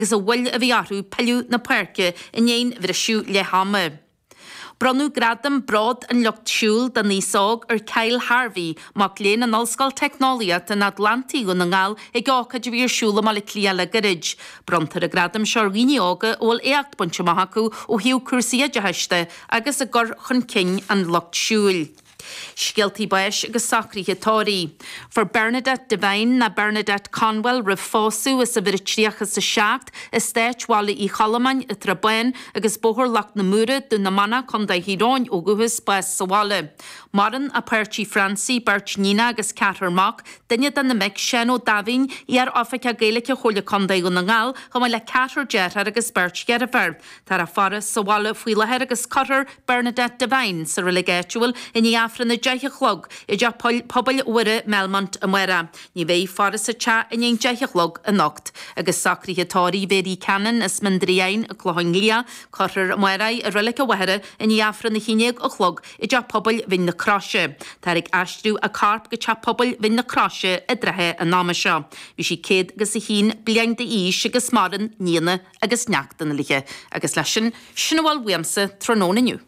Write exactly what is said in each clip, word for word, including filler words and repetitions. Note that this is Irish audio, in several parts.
agus a bhfuil a bhí arú peiliú na puirce in éon bhrisisiú le hama. Bronú gradam brod an lucht siúl da níosóg ar Kyle Harvey mac léan an Olscoil Technoliacht in Atlanti go na ngáil i gácha de bhír siúla má le clíala garid. Brontar a gradam seo riine óga óil éacht bunte maithacú ó hiú cuasaí de heiste agus a gur chun cin an lucht siúl. Scialtaí bais agus sacríthe tóirí. For Bernadette Devine na Bernadette Conwell ra fósú is a bhir tríochas sa seacht is stéithála í Chalamáin i Trabain agus bóthir lecht na múra do na mana chun da híráin ó guhus bais sahála. Maran a Perchi Franci, Bert Nina agus Catar Mac, dunne den na mic sin ó Davin i ar Africa Gaelice chola chun da na ngáil chum le Catar Jetar agus Bert Gerfer. Tar a faras sahála fuilehead agus Catar Bernadette Devine sa relegatual in í Afra na deiche chlog i d pobl uire Melmont a muera. Ní bhéh faras a cha in éon deiche chlog a nocht. Agus sacríthe tóirí bhéí canan is mindriain a chlóhainglia, Catar muerai a relic a wehere in í Afra na chineag a chlog i d pobl vin na croshe. Tar ag astrú a carp go cha pobl vin na croshe i drethe a náma seo. Bhí si céad agus a hín bliang de ís agus maran níana agus neachta na liche. Agus leisin sinna bhil weamsa tróna nniu.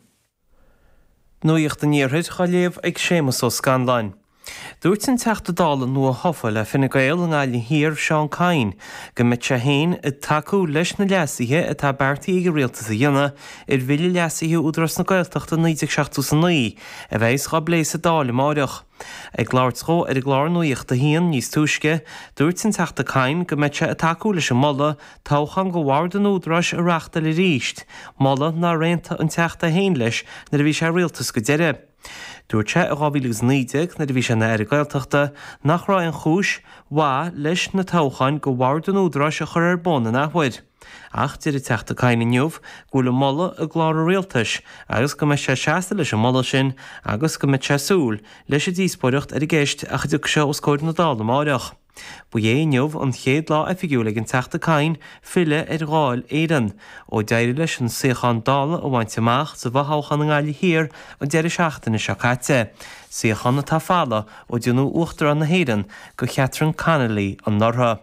Nuíocht an níorthaid chaléamh ag sémas ó Scanláin. Dúirt an teachta dála nua hofa le Fine Gael an gáil hir Seán Cain go mit se héin i taú leis na leasithe atá beartaí ag réaltas a dhéana ar bhile leasithe údras na Gaeltachta níodeag seachtú san naí a bheits cha bléis a dála máireach. Ag gláirtró ar ag glár nuíocht a híon níos túisce, dúirt an teachta Cain go mit se a taú leis an molla táchan go bhhard an údras a reachta le ríist, molla ná réanta an teachta héin leis na bhí sé réaltas go deire. Dúirt sé a gábhílegus nídeag na bhí sé na ar Gaeltachta nach rá an chúis há leis na táchain go bhhard an údras a chur ar bonna nachhuiid. Ach tíir teachta Cain inniuh gúla molla a glár a réaltas agus go me sé seasta leis an molla sin agus go me sé súl leis a díospóireacht ar i gceist a chuideach se ó scóir na dála máireach. Bu é inniuh an chéad lá a figiúla an teachta Cain fille ar gháil éan ó deirir leis an suochan dála ó bhaint amach sa bhathchan an gáil hir an deir seachtainna seacaite. Suochan na tá fála ó dúnú uachtar an na héan go Catherine Connolly an Northa.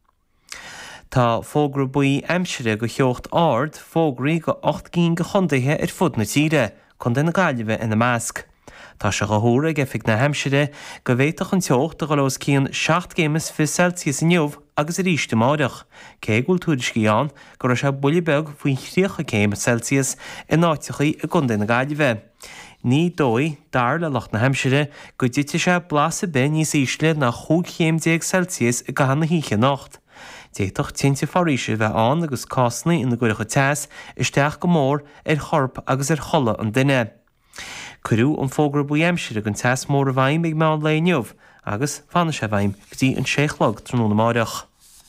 Tá fógra buí aimsire go cheocht ard fógraí go ocht cín go chundaithe ar fud na tíre chun den na gaiileh ina measc. Tá se go thóra gefik na Hampshire go bhéiteach an teocht a go leos cían seacht gémas fi Celsius inniuh agus a ríiste máireach. Cé gúil tuairiscíán go ra se buile beg faoin chríocha céim Celsius in áitichaí a gunda na gaiileh. Ní dói dar le loch na Hampshire go dite se blasa be níos ísle na chuig chéimdéag Celsius i go hanna híche nacht. Déitoch tinte faríise bheith an agus cásnaí ina gcuirecha teas isteach go mór ar chorp agus ar cholla an duine. Curú an fógra bu Hampshire an teas mór a bhaim ag meán léinneomh agus fanna sé bhaim gotí an séchlog tróna máireach.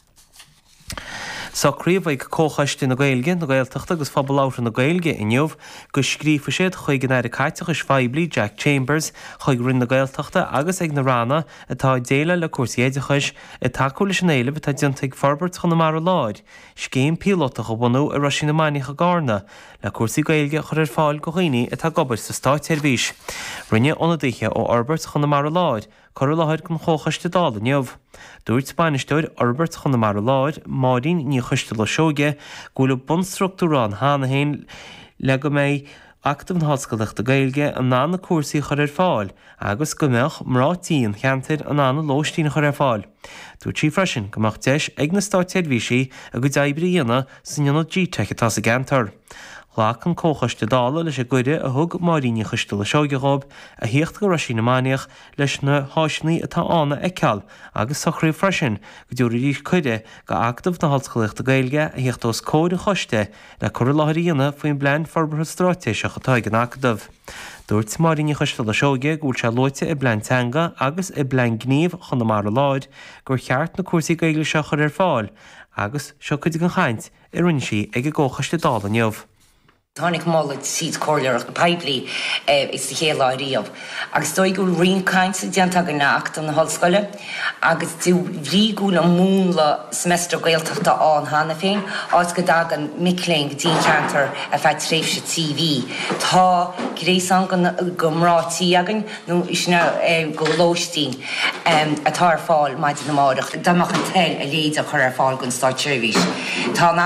Sacríomh ag cóchaiste na Gaeilge na Gaeltachta agus phobal áit na Gaeilge inniuh go scríofa siad chuig an air caiiteach is feibli Jack Chambers chuig rinn na Gaeltachta agus ag na rána atá déile le cuasaéidechais i taú leis an éileh atá diontaigh Forbert chun na mar láid, scéim pílotach go bunú a roisin na mainicha gána le cuasaí Gaeilge chur ar fáil go dhaoine atá gobar sa stáit teirvís. Rinne ionadaithe ó Albert chun na mar láid, chur láid gon chóchaiste dála neamh. Dúirt Spanisteir Albert chun na mar láid, máín ní chuiste le seoge gúla bunstruchtúrán hána héin le go méid actam hoscaileachta Gaeilge an nána cuasaí chur ar fáil, agus go meach mrátííon cheantair an nána lóistína chur ar fáil. Dúirt sí freisin gomach deis ag na stáit teirvísí a go d'oibriíonna san ionad G-techatá sa gantar. Lách an cóchaiste dála leis a gcuide a thug máiríní chuiste le seogeáb a hiocht go roisí na máineach leis na háisnaí atá anna ag ceall agus sochraí freisin go dúirí rí chuide go actamh na hoscaileachta Gaeilge a hiocht os cóid a choiste le chur láthíonna faoin blein forbethe strátéiseach atá ag an acadamh. Dúirt máiríní chuiste le seoge gúil se loite i blein teanga agus i blein gníomh chun na mar láid gur cheart na cuasaí Gaeilge seo chur ar fáil agus seo chuide an chaint i rinne sí ag a cóchaiste dála neamh. Tháinig molid siad cóirleach na peblií is de chéal áiríomh. Agus dói go rion cainte dianta go nacht an na hallscoile, agus tú bhrígú le mún le semestra gaeltachta an hána féin, áit go dag an micléin go dtí cantar a feith tréifse T V. Tá grééis an go mrátí agan, nó isna go lóistín a tar fáil maidid na mádach. Damach an tel a léad a chur ar fáil gon stáit seirbhís. Tá